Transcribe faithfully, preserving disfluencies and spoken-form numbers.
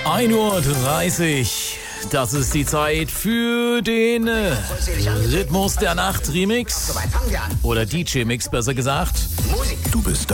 ein Uhr dreißig. Das ist die Zeit für den äh, Rhythmus der Nacht Remix. Oder D J-Mix besser gesagt. Du bist